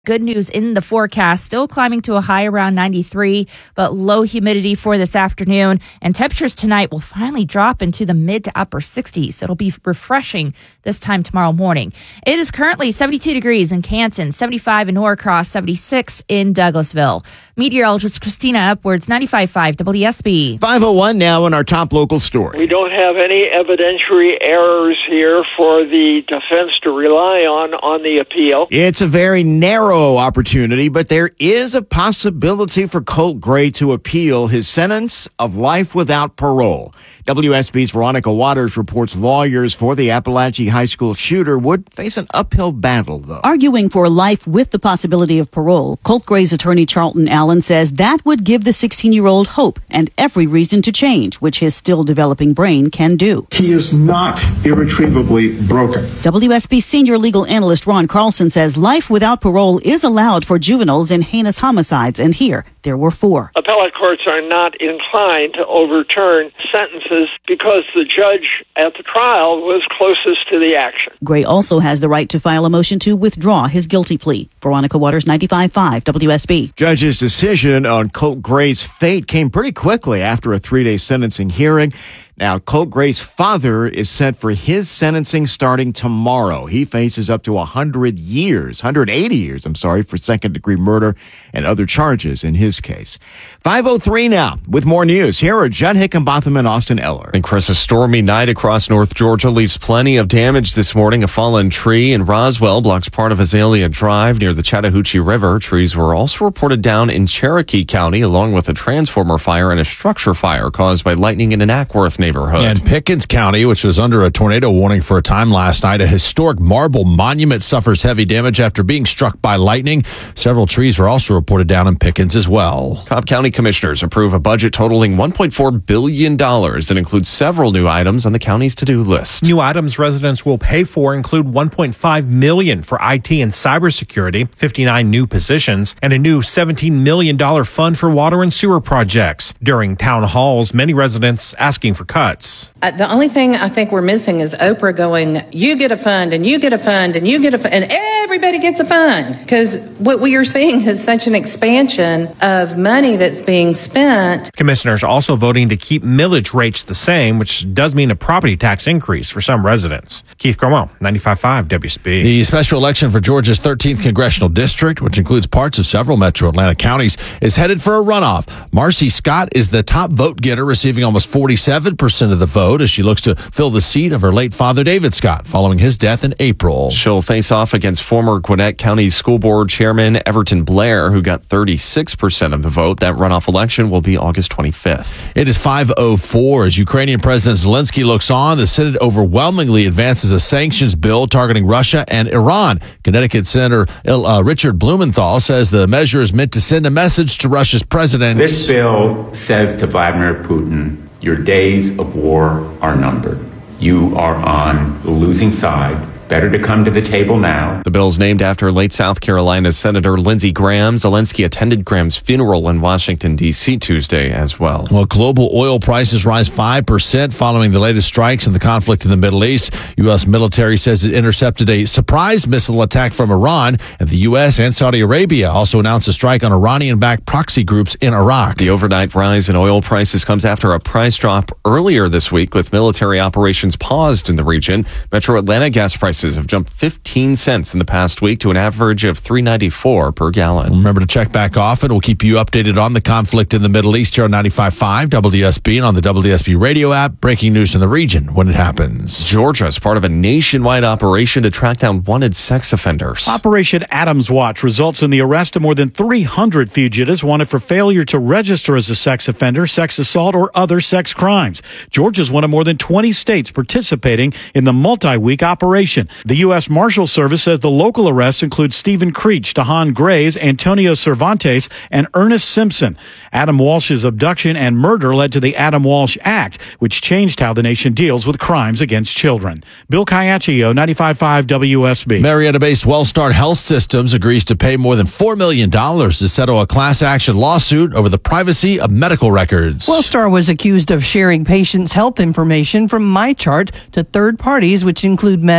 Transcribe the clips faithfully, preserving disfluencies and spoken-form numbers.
Good news in the forecast, still climbing to a high around ninety-three, but low humidity for this afternoon. And temperatures tonight will finally drop into the mid to upper sixties. It'll be refreshing this time tomorrow morning. It is currently seventy-two degrees in Canton, seventy-five in Norcross, seventy-six in Douglasville. Meteorologist Christina Upwards, ninety-five point five W S B. five oh one now in our top local story. We don't have any evidentiary errors here for the defense to rely on on the appeal. It's a very narrow opportunity, but there is a possibility for Colt Gray to appeal his sentence of life without parole. W S B's Veronica Waters reports lawyers for the Appalachia High School shooter would face an uphill battle, though. Arguing for life with the possibility of parole, Colt Gray's attorney Charlton Allen says that would give the sixteen-year-old hope and every reason to change, which his still developing brain can do. He is not irretrievably broken. W S B senior legal analyst Ron Carlson says life without parole is allowed for juveniles in heinous homicides, and here there were four. Appellate courts are not inclined to overturn sentences because the judge at the trial was closest to the action. Gray also has the right to file a motion to withdraw his guilty plea. Veronica Waters, ninety-five point five W S B. Judge's decision on Colt Gray's fate came pretty quickly after a three-day sentencing hearing. Now, Colt Gray's father is set for his sentencing starting tomorrow. He faces up to one hundred years, one hundred eighty years, I'm sorry, for second-degree murder and other charges in his case. five oh three now with more news. Here are Judd Hickenbotham and Austin Eller. And Chris, a stormy night across North Georgia leaves plenty of damage this morning. A fallen tree in Roswell blocks part of Azalea Drive near the Chattahoochee River. Trees were also reported down in Cherokee County, along with a transformer fire and a structure fire caused by lightning in an Ackworth neighborhood. And Pickens County, which was under a tornado warning for a time last night, a historic marble monument suffers heavy damage after being struck by lightning. Several trees were also reported down in Pickens as well. Cobb County commissioners approve a budget totaling one point four billion dollars that includes several new items on the county's to-do list. New items residents will pay for include one point five million dollars for I T and cybersecurity, fifty-nine new positions, and a new seventeen million dollars fund for water and sewer projects. During town halls, many residents asking for cuts. Uh, the only thing I think we're missing is Oprah going, you get a fund and you get a fund and you get a fund and everybody gets a fund. Because what we are seeing is such an expansion of money that's being spent. Commissioners also voting to keep millage rates the same, which does mean a property tax increase for some residents. Keith Cromwell, ninety-five point five W S B. The special election for Georgia's thirteenth congressional district, which includes parts of several metro Atlanta counties, is headed for a runoff. Marcy Scott is the top vote getter, receiving almost forty-seven percent of the vote as she looks to fill the seat of her late father, David Scott, following his death in April. She'll face off against former Gwinnett County School Board Chairman Everton Blair, who got thirty-six percent of the vote. That runoff election will be August twenty-fifth. It is five oh four. As Ukrainian President Zelensky looks on, the Senate overwhelmingly advances a sanctions bill targeting Russia and Iran. Connecticut Senator uh, Richard Blumenthal says the measure is meant to send a message to Russia's president. This bill says to Vladimir Putin, your days of war are numbered. You are on the losing side. Better to come to the table now. The bill is named after late South Carolina Senator Lindsey Graham. Zelensky attended Graham's funeral in Washington, D C Tuesday as well. Well, global oil prices rise five percent following the latest strikes in the conflict in the Middle East. U S military says it intercepted a surprise missile attack from Iran, and the U S and Saudi Arabia also announced a strike on Iranian-backed proxy groups in Iraq. The overnight rise in oil prices comes after a price drop earlier this week with military operations paused in the region. Metro Atlanta gas prices have jumped fifteen cents in the past week to an average of three ninety-four per gallon. Remember to check back often. We'll keep you updated on the conflict in the Middle East here on ninety-five point five W S B and on the W S B radio app. Breaking news in the region when it happens. Georgia is part of a nationwide operation to track down wanted sex offenders. Operation Adams Watch results in the arrest of more than three hundred fugitives wanted for failure to register as a sex offender, sex assault, or other sex crimes. Georgia is one of more than twenty states participating in the multi-week operation. The U S Marshal Service says the local arrests include Stephen Creech, Dahan Grays, Antonio Cervantes, and Ernest Simpson. Adam Walsh's abduction and murder led to the Adam Walsh Act, which changed how the nation deals with crimes against children. Bill Caiaccio, ninety-five point five W S B. Marietta-based Wellstar Health Systems agrees to pay more than four million dollars to settle a class action lawsuit over the privacy of medical records. Wellstar was accused of sharing patients' health information from MyChart to third parties, which include Meta and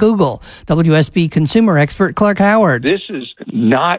Google. W S B consumer expert Clark Howard. This is not